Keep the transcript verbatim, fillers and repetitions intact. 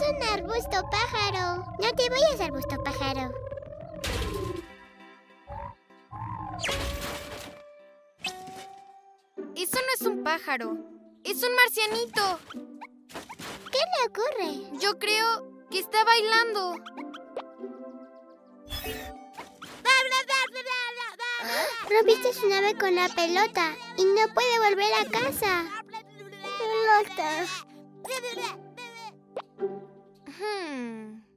un arbusto pájaro. No te vayas, arbusto pájaro. Eso no es un pájaro. Es un marcianito. ¿Qué le ocurre? Yo creo que está bailando. Rompiste su nave con la pelota y no puede volver a casa. Pelota. Hmm.